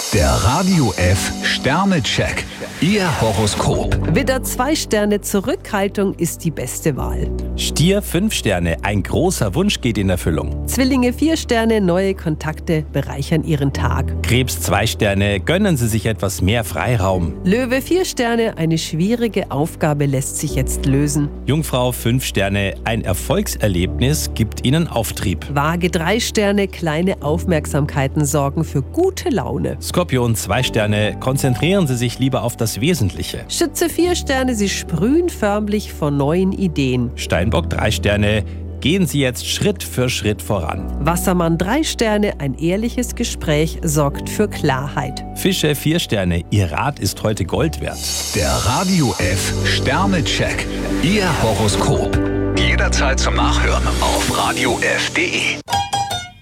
Der Radio F Sternecheck. Ihr Horoskop. Widder 2 Sterne, Zurückhaltung ist die beste Wahl. Stier 5 Sterne, ein großer Wunsch geht in Erfüllung. Zwillinge 4 Sterne, neue Kontakte bereichern Ihren Tag. Krebs 2 Sterne, gönnen Sie sich etwas mehr Freiraum. Löwe 4 Sterne, eine schwierige Aufgabe lässt sich jetzt lösen. Jungfrau 5 Sterne, ein Erfolgserlebnis gibt Ihnen Auftrieb. Waage 3 Sterne, kleine Aufmerksamkeiten sorgen für gute Laune. Skorpion 2 Sterne, konzentrieren Sie sich lieber auf das Wesentliche. Schütze 4 Sterne, Sie sprühen förmlich vor neuen Ideen. Steinbock 3 Sterne, gehen Sie jetzt Schritt für Schritt voran. Wassermann 3 Sterne, ein ehrliches Gespräch sorgt für Klarheit. Fische 4 Sterne, Ihr Rat ist heute Gold wert. Der Radio F Sternecheck. Ihr Horoskop. Jederzeit zum Nachhören auf radiof.de.